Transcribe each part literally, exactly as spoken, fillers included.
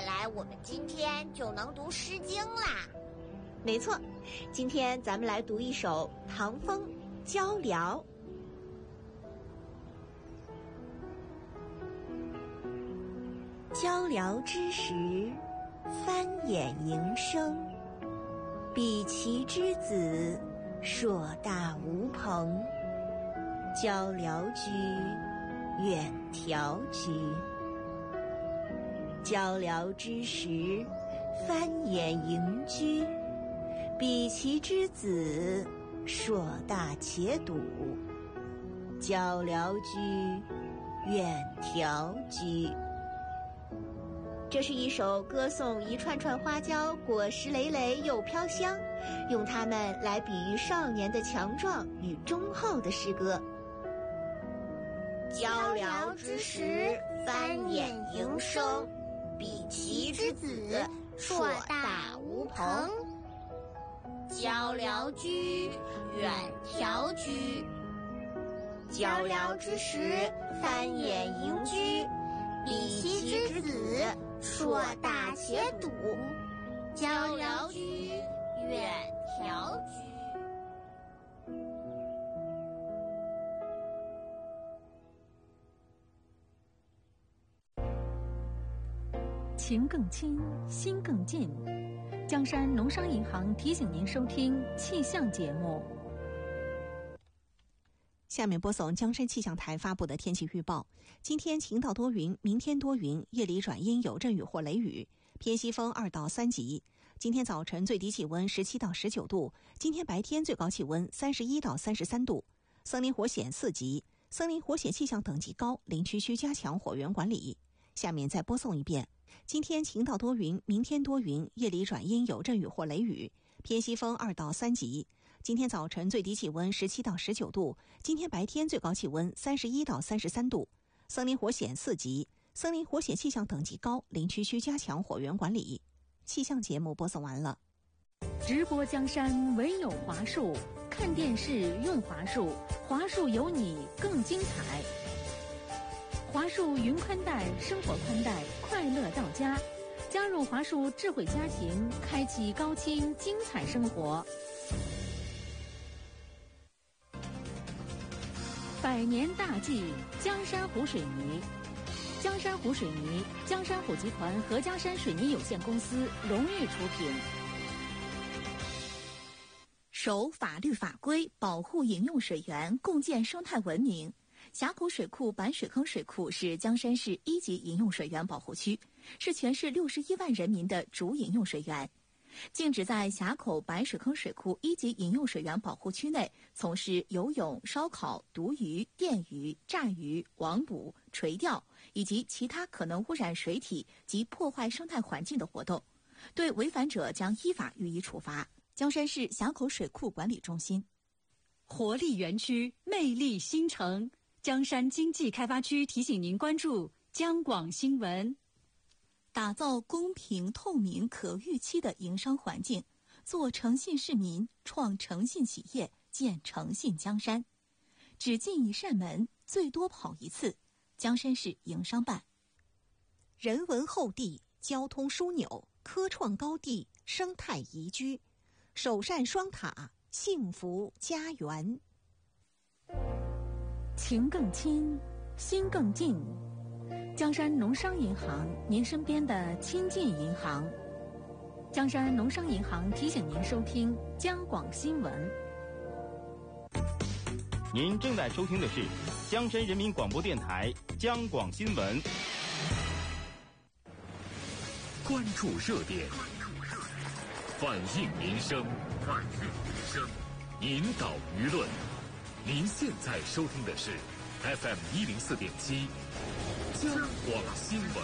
来我们今天就能读《诗经》啦。 没错，今天咱们来读一首唐风《交辽》。交辽之时，翻眼迎声。比齐之子，硕大无朋。交辽居，远迢居。交辽之时，翻眼迎居。比齐之子，硕大且笃。交辽居，远迢居。这是一首歌颂一串串花椒果实累累又飘香，用它们来比喻少年的强壮与忠厚的诗歌。 交辽之时，翻眼迎声。比齐之子，硕大无朋。交辽居，远迢居。交辽之时，翻眼迎居。比齐之子，硕大且笃。交辽居，远迢居。 情更亲，心更近。江山农商银行提醒您收听气象节目。 下面播送江山气象台发布的天气预报。今天晴到多云，明天多云，夜里转阴有阵雨或雷雨，偏西风二到三级。今天早晨最低气温十七到十九度，今天白天最高气温三十一到三十三度。森林火险四级，森林火险气象等级高，林区需加强火源管理。下面再播送一遍。今天晴到多云，明天多云，夜里转阴有阵雨或雷雨，偏西风二到三级。今天早晨最低气温十七到十九度，今天白天最高气温三十一到三十三度。森林火险四级，森林火险气象等级高，林区需加强火源管理。气象节目播送完了。 直播江山唯有华数，看电视用华数，华数有你更精彩。华数云宽带，生活宽带，快乐到家。加入华数智慧家庭，开启高清精彩生活。百年大计，江山湖水泥。江山湖水泥，江山湖集团和江山水泥有限公司荣誉出品。 守法律法规，保护饮用水源，共建生态文明。峡口水库板水坑水库是江山市一级饮用水源保护区，是全市六十一万人民的主饮用水源。禁止在峡口板水坑水库一级饮用水源保护区内从事游泳、烧烤、毒鱼、电鱼、炸鱼、网捕、垂钓以及其他可能污染水体及破坏生态环境的活动，对违反者将依法予以处罚。江山市峡口水库管理中心。 活力园区，魅力新城。江山经济开发区提醒您关注江广新闻。 打造公平、透明、可预期的营商环境，做诚信市民，创诚信企业，建诚信江山。只进一扇门，最多跑一次。江山市营商办。 人文厚地，交通枢纽，科创高地，生态宜居，首善双塔，幸福家园。 情更亲，心更近。江山农商银行，您身边的亲近银行。江山农商银行提醒您收听江广新闻。 您正在收听的是江山人民广播电台江广新闻。 关注热点，反映民生，反映民生，引导舆论。您现在收听的是 F M 一零四点七江广新闻。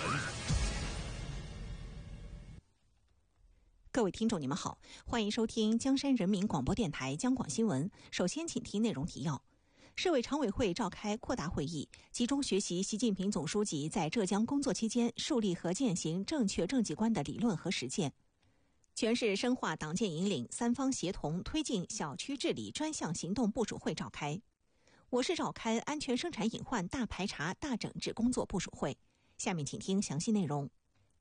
各位听众，你们好，欢迎收听江山人民广播电台江广新闻。首先，请听内容提要。市委常委会召开扩大会议，集中学习习近平总书记在浙江工作期间树立和践行正确政绩观的理论和实践。全市深化党建引领，三方协同推进小区治理专项行动部署会召开。我市召开安全生产隐患大排查大整治工作部署会。下面请听详细内容。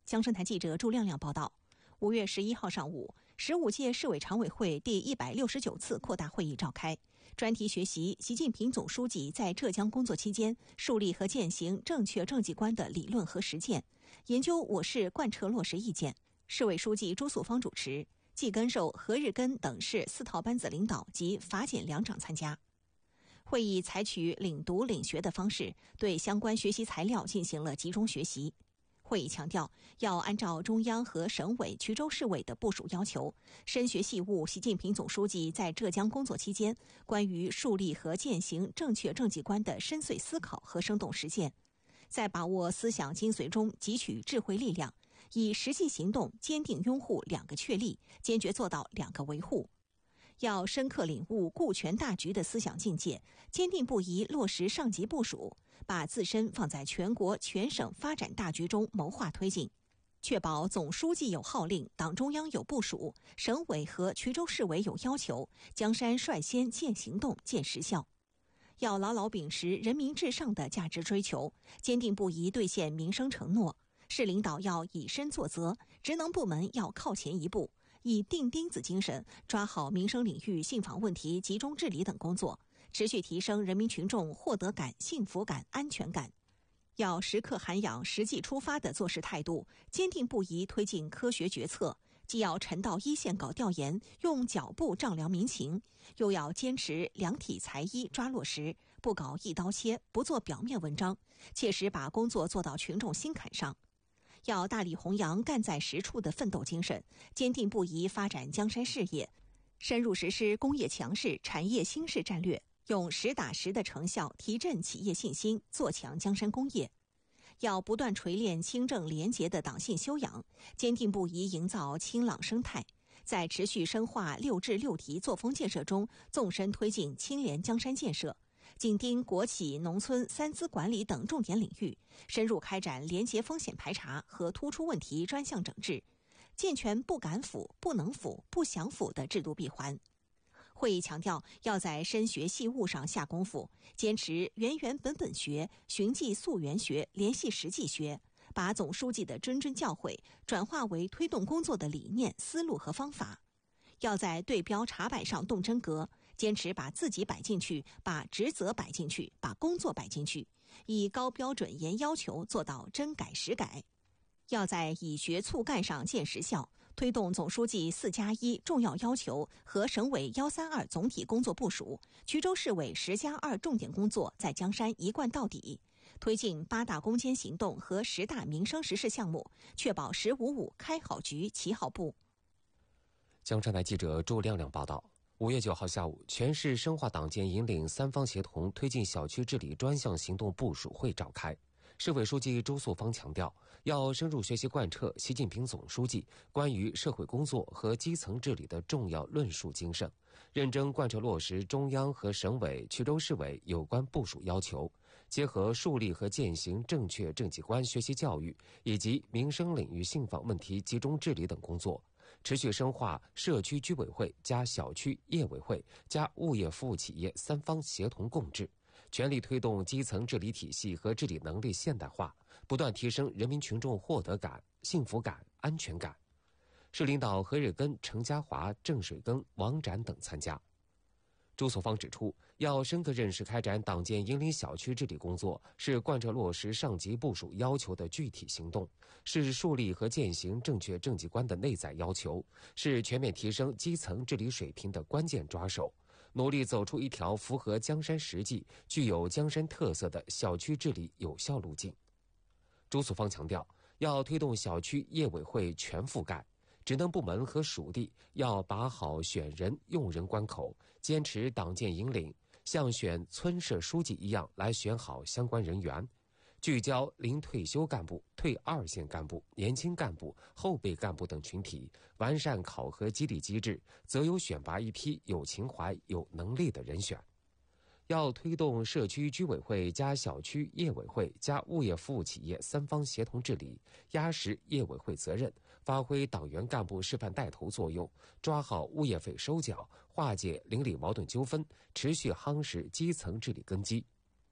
江山台记者朱亮亮报道。五月十一号上午，十五届市委常委会第一百六十九次扩大会议召开，专题学习习近平总书记在浙江工作期间树立和践行正确政绩观的理论和实践，研究我市贯彻落实意见。市委书记朱素芳主持，季根寿、何日根等市四套班子领导及法检两长参加。会议采取领读领学的方式，对相关学习材料进行了集中学习。会议强调，要按照中央和省委、衢州市委的部署要求，深学细悟习近平总书记在浙江工作期间关于树立和践行正确政绩观的深邃思考和生动实践，在把握思想精髓中汲取智慧力量，以实际行动坚定拥护两个确立，坚决做到两个维护。要深刻领悟顾全大局的思想境界，坚定不移落实上级部署，把自身放在全国全省发展大局中谋划推进，确保总书记有号令，党中央有部署，省委和衢州市委有要求，江山率先见行动见实效。要牢牢秉持人民至上的价值追求，坚定不移兑现民生承诺。市领导要以身作则，职能部门要靠前一步，以钉钉子精神抓好民生领域信访问题集中治理等工作，持续提升人民群众获得感、幸福感、安全感。要时刻涵养实际出发的做事态度，坚定不移推进科学决策，既要沉到一线搞调研，用脚步丈量民情，又要坚持量体裁衣抓落实，不搞一刀切，不做表面文章，切实把工作做到群众心坎上。要大力弘扬干在实处的奋斗精神，坚定不移发展江山事业，深入实施工业强市、产业兴市战略，用实打实的成效提振企业信心，做强江山工业。要不断锤炼清正廉洁的党性修养，坚定不移营造清朗生态，在持续深化六治六提作风建设中，纵深推进清廉江山建设，紧盯国企、农村、三资管理等重点领域，深入开展廉洁风险排查和突出问题专项整治，健全不敢腐、不能腐、不想腐的制度闭环。会议强调，要在深学细悟上下功夫，坚持原原本本学、循迹溯源学、联系实际学，把总书记的谆谆教诲转化为推动工作的理念、思路和方法。要在对标查摆上动真格，坚持把自己摆进去，把职责摆进去，把工作摆进去，以高标准严要求做到真改实改。要在以学促干上见实效，推动总书记四加一重要要求和省委幺三二总体工作部署，衢州市委十加二重点工作在江山一贯到底，推进八大攻坚行动和十大民生实事项目，确保十五五开好局、起好步。 江山台记者周亮亮报道。五月九号下午，全市深化党建引领三方协同推进小区治理专项行动部署会召开。市委书记朱素芳强调，要深入学习贯彻习近平总书记关于社会工作和基层治理的重要论述精神，认真贯彻落实中央和省委、衢州市委有关部署要求，结合树立和践行正确政绩观学习教育以及民生领域信访问题集中治理等工作，持续深化社区居委会加小区业委会加物业服务企业三方协同共治，全力推动基层治理体系和治理能力现代化，不断提升人民群众获得感、幸福感、安全感。市领导何日根、程家华、郑水庚、王展等参加。朱素芳指出，要深刻认识开展党建引领小区治理工作是贯彻落实上级部署要求的具体行动，是树立和践行正确政绩观的内在要求，是全面提升基层治理水平的关键抓手，努力走出一条符合江山实际、具有江山特色的小区治理有效路径。朱素芳强调，要推动小区业委会全覆盖，职能部门和属地要把好选人用人关口，坚持党建引领，像选村社书记一样来选好相关人员，聚焦临退休干部、退二线干部、年轻干部、后备干部等群体，完善考核激励机制，择优选拔一批有情怀、有能力的人选。要推动社区居委会加小区业委会加物业服务企业三方协同治理，压实业委会责任，发挥党员干部示范带头作用，抓好物业费收缴，化解邻里矛盾纠纷，持续夯实基层治理根基。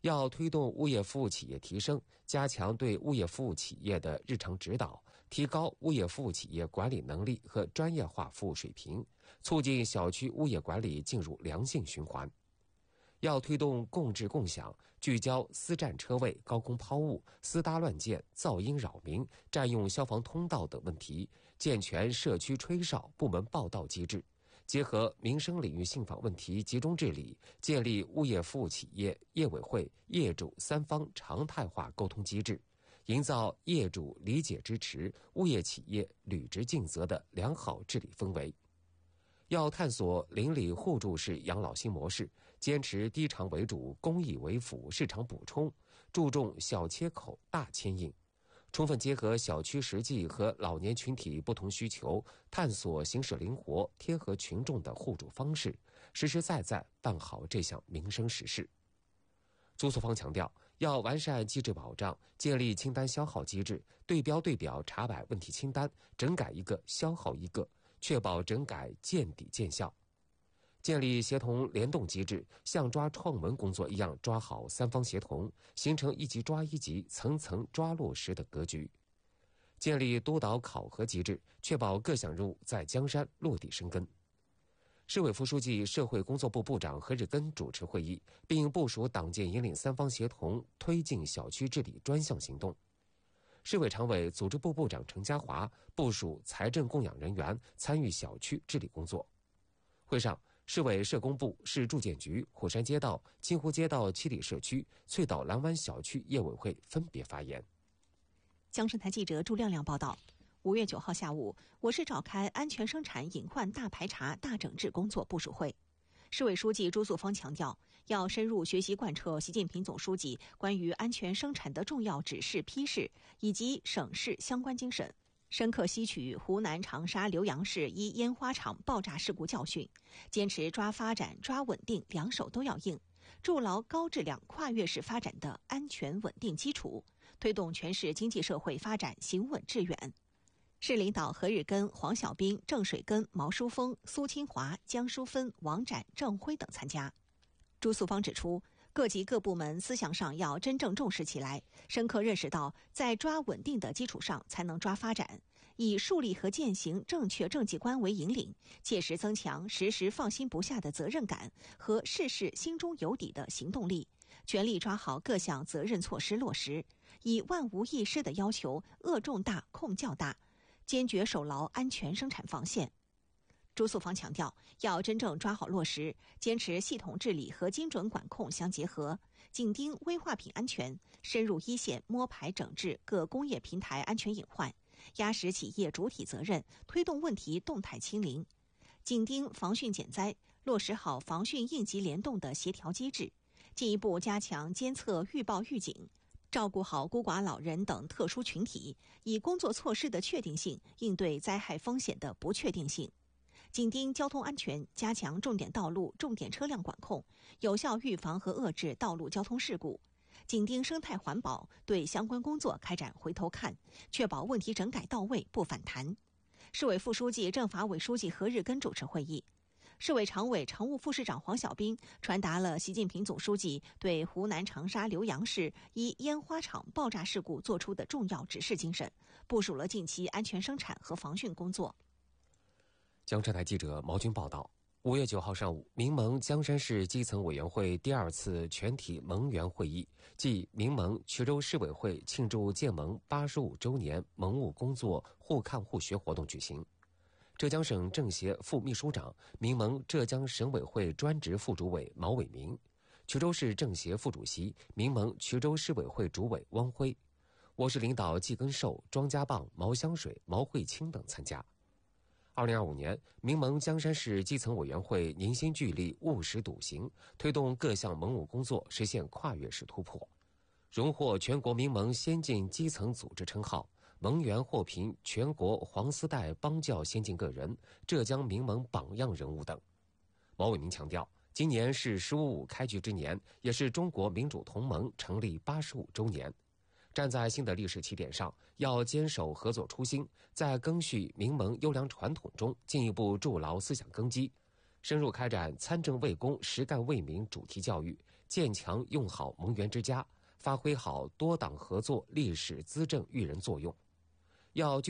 要推动物业服务企业提升，加强对物业服务企业的日常指导，提高物业服务企业管理能力和专业化服务水平，促进小区物业管理进入良性循环。要推动共治共享，聚焦私占车位、高空抛物、私搭乱建、噪音扰民、占用消防通道等问题，健全社区吹哨、部门报到机制，结合民生领域信访问题集中治理，建立物业服务企业、业委会、业主三方常态化沟通机制，营造业主理解支持、物业企业履职尽责的良好治理氛围。要探索邻里互助式养老新模式，坚持低偿为主、公益为辅、市场补充，注重小切口大牵引，充分结合小区实际和老年群体不同需求，探索形式灵活、贴合群众的互助方式，实实在在办好这项民生实事。朱素芳强调，要完善机制保障，建立清单消耗机制，对标对表查摆问题清单，整改一个消耗一个，确保整改见底见效。建立协同联动机制，像抓创文工作一样抓好三方协同，形成一级抓一级、层层抓落实的格局。建立督导考核机制，确保各项任务在江山落地生根。市委副书记、社会工作部部长何日根主持会议，并部署党建引领三方协同推进小区治理专项行动。市委常委、组织部部长程家华部署财政供养人员参与小区治理工作。会上，市委社工部、市住建局、虎山街道、清湖街道七里社区、翠岛蓝湾小区业委会分别发言。 江山台记者朱亮亮报道。五月九号下午，我市召开安全生产隐患大排查大整治工作部署会。市委书记朱素芳强调，要深入学习贯彻习近平总书记关于安全生产的重要指示批示以及省市相关精神，深刻吸取湖南长沙浏阳市一烟花厂爆炸事故教训，坚持抓发展、抓稳定两手都要硬，筑牢高质量跨越式发展的安全稳定基础，推动全市经济社会发展行稳致远。市领导何日根、黄小兵、郑水根、毛书峰、苏清华、江淑芬、王展、郑辉等参加。朱素芳指出，各级各部门思想上要真正重视起来，深刻认识到在抓稳定的基础上才能抓发展，以树立和践行正确政绩观为引领，切实增强时时放心不下的责任感和事事心中有底的行动力，全力抓好各项责任措施落实，以万无一失的要求扼重大、控较大，坚决守牢安全生产防线。朱素芳强调，要真正抓好落实，坚持系统治理和精准管控相结合，紧盯危化品安全，深入一线摸排整治各工业平台安全隐患，压实企业主体责任，推动问题动态清零，紧盯防汛减灾，落实好防汛应急联动的协调机制，进一步加强监测预报预警，照顾好孤寡老人等特殊群体，以工作措施的确定性应对灾害风险的不确定性，紧盯交通安全，加强重点道路、重点车辆管控，有效预防和遏制道路交通事故；紧盯生态环保，对相关工作开展回头看，确保问题整改到位不反弹。市委副书记、政法委书记何日根主持会议。市委常委、常务副市长黄小兵传达了习近平总书记对湖南长沙浏阳市一烟花厂爆炸事故作出的重要指示精神，部署了近期安全生产和防汛工作。 江山台记者毛军报道，五月九号上午，民盟江山市基层委员会第二次全体盟员会议暨民盟衢州市委会庆祝建盟八十五周年盟务工作互看互学活动举行。浙江省政协副秘书长、民盟浙江省委会专职副主委毛伟民，衢州市政协副主席、民盟衢州市委会主委汪辉，我市领导季根寿、庄家棒、毛香水、毛慧清等参加。二零二五年，民盟江山市基层委员会凝心聚力、务实笃行，推动各项盟务工作实现跨越式突破，荣获全国民盟先进基层组织称号。盟员获评全国黄丝带帮教先进个人、浙江民盟榜样人物等。毛伟民强调，今年是十五五开局之年，也是中国民主同盟成立八十五周年。站在新的历史起点上，要坚守合作初心，在赓续民盟优良传统中进一步筑牢思想根基，深入开展参政为公、实干为民主题教育， 建强用好蒙园之家，发挥好多党合作历史资政育人作用。要具